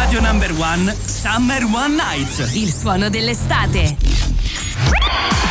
Radio Number One Summer One Nights. Il suono dell'estate.